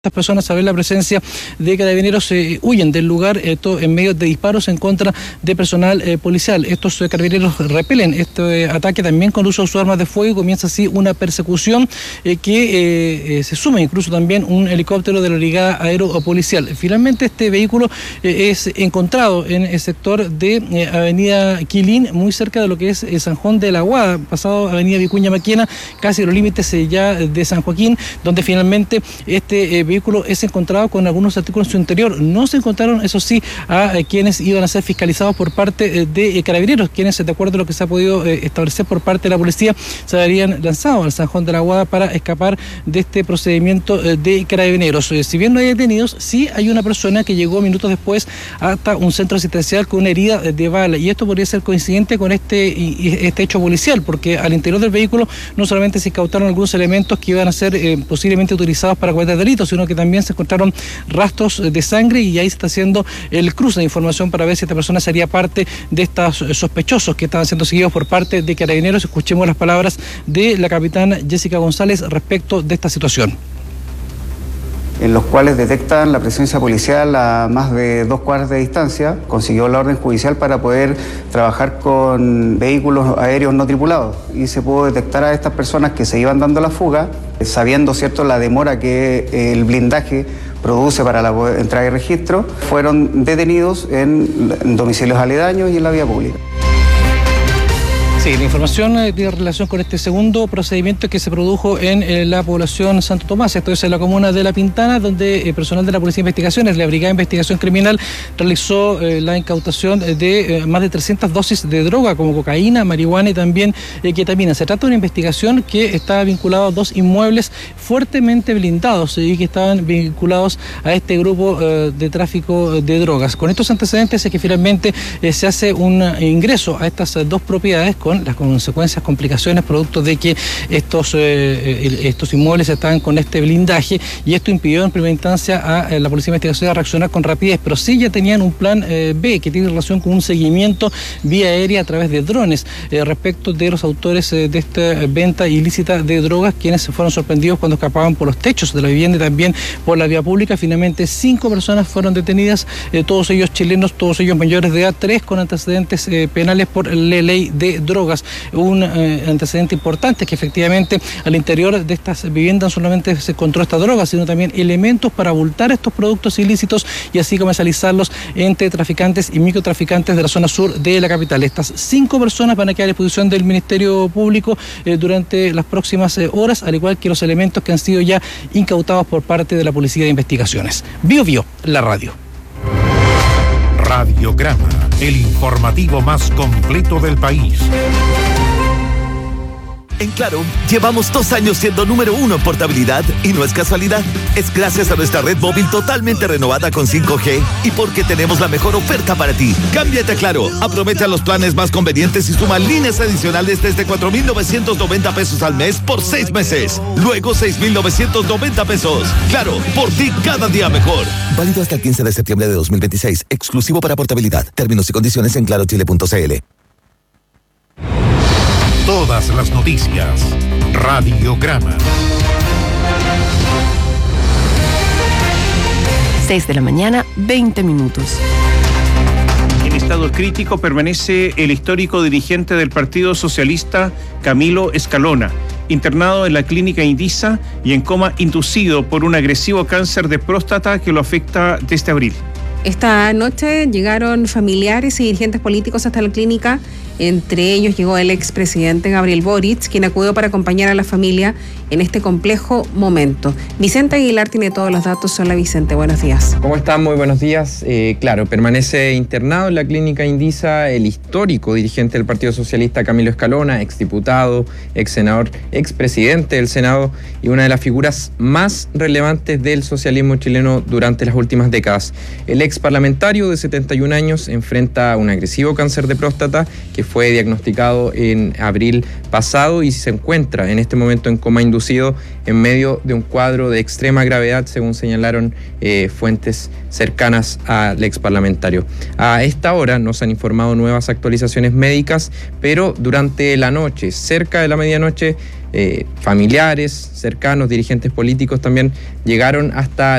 Estas personas, al ver la presencia de carabineros, huyen del lugar, esto en medio de disparos en contra de personal policial. Estos carabineros repelen este ataque también con uso de sus armas de fuego y comienza así una persecución que se suma incluso también un helicóptero de la Brigada Aeropolicial. Finalmente este vehículo es encontrado en el sector de Avenida Quilín, muy cerca de lo que es San Juan de la Aguada, pasado Avenida Vicuña Maquena, casi los límites ya de San Joaquín, donde finalmente este vehículo es encontrado con algunos artículos en su interior. No se encontraron, eso sí, a quienes iban a ser fiscalizados por parte de carabineros, quienes, de acuerdo a lo que se ha podido establecer por parte de la policía, se habrían lanzado al San Juan de la Aguada para escapar de este procedimiento de carabineros. Si bien no hay detenidos, sí hay una persona que llegó minutos después hasta un centro asistencial con una herida de bala, y esto podría ser coincidente con este hecho policial, porque al interior del vehículo no solamente se incautaron algunos elementos que iban a ser posiblemente utilizados para cometer delitos, sino que también se encontraron rastros de sangre, y ahí se está haciendo el cruce de información para ver si esta persona sería parte de estos sospechosos que estaban siendo seguidos por parte de carabineros. Escuchemos las palabras de la capitana Jessica González respecto de esta situación. En los cuales detectan la presencia policial a más de 2 cuadras de distancia, consiguió la orden judicial para poder trabajar con vehículos aéreos no tripulados, y se pudo detectar a estas personas que se iban dando la fuga, sabiendo, ¿cierto?, la demora que el blindaje produce para la entrada y registro. Fueron detenidos en domicilios aledaños y en la vía pública. Sí, la información tiene relación con este segundo procedimiento que se produjo en la población Santo Tomás, esto es en la comuna de La Pintana, donde personal de la Policía de Investigaciones, la Brigada de Investigación Criminal, realizó la incautación de más de 300 dosis de droga, como cocaína, marihuana y también ketamina. Se trata de una investigación que está vinculada a 2 inmuebles fuertemente blindados y que estaban vinculados a este grupo de tráfico de drogas. Con estos antecedentes es que finalmente se hace un ingreso a estas 2 propiedades con las consecuencias, complicaciones, producto de que estos inmuebles estaban con este blindaje, y esto impidió en primera instancia a la Policía de Investigación a reaccionar con rapidez, pero sí ya tenían un plan B que tiene relación con un seguimiento vía aérea a través de drones respecto de los autores de esta venta ilícita de drogas, quienes se fueron sorprendidos cuando escapaban por los techos de la vivienda y también por la vía pública. Finalmente 5 personas fueron detenidas, todos ellos chilenos, todos ellos mayores de edad, 3 con antecedentes penales por la ley de drogas. Un antecedente importante es que efectivamente al interior de estas viviendas no solamente se encontró esta droga, sino también elementos para abultar estos productos ilícitos y así comercializarlos entre traficantes y microtraficantes de la zona sur de la capital. Estas 5 personas van a quedar a disposición del Ministerio Público durante las próximas horas, al igual que los elementos que han sido ya incautados por parte de la Policía de Investigaciones. Bio, la radio. Radiograma, el informativo más completo del país. En Claro, llevamos 2 años siendo número 1 en portabilidad, y no es casualidad. Es gracias a nuestra red móvil totalmente renovada con 5G y porque tenemos la mejor oferta para ti. Cámbiate a Claro, aprovecha los planes más convenientes y suma líneas adicionales desde 4,990 pesos al mes por 6 meses. Luego 6,990 pesos. Claro, por ti cada día mejor. Válido hasta el 15 de septiembre de 2026. Exclusivo para portabilidad. Términos y condiciones en clarochile.cl. Todas las noticias. Radiograma. 6 de la mañana, 20 minutos. En estado crítico permanece el histórico dirigente del Partido Socialista, Camilo Escalona, internado en la clínica Indisa y en coma inducido por un agresivo cáncer de próstata que lo afecta desde abril. Esta noche llegaron familiares y dirigentes políticos hasta la clínica. Entre ellos llegó el expresidente Gabriel Boric, quien acudió para acompañar a la familia en este complejo momento. Vicente Aguilar tiene todos los datos. Hola Vicente, buenos días. ¿Cómo están? Muy buenos días. Claro, permanece internado en la clínica Indisa el histórico dirigente del Partido Socialista Camilo Escalona, exdiputado, exsenador, expresidente del Senado y una de las figuras más relevantes del socialismo chileno durante las últimas décadas. El ex parlamentario de 71 años enfrenta un agresivo cáncer de próstata que fue diagnosticado en abril pasado y se encuentra en este momento en coma inducido en medio de un cuadro de extrema gravedad, según señalaron fuentes cercanas al ex parlamentario. A esta hora no se han informado nuevas actualizaciones médicas, pero durante la noche, cerca de la medianoche, familiares cercanos, dirigentes políticos también llegaron hasta